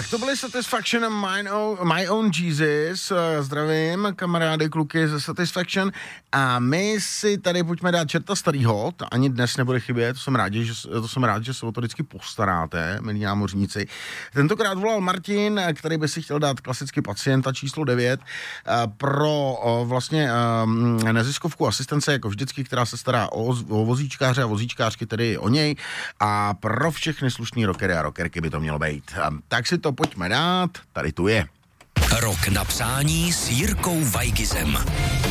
Tak, to byly Satisfaction a My Own Jesus. Zdravím, kamarády, kluky ze Satisfaction. A my si tady pojďme dát čerta starýho, to ani dnes nebude chybět, to jsem rád, že se o to vždycky postaráte, milí námořníci. Tentokrát volal Martin, který by si chtěl dát klasicky pacienta číslo 9 pro vlastně neziskovku asistence, jako vždycky, která se stará o vozíčkáře a vozíčkářky, tedy o něj. A pro všechny slušný rockery a rockerky by to mělo být. Tak si to pojďme dát, tady tu je. Rok na přání s Jirkou Weigizem.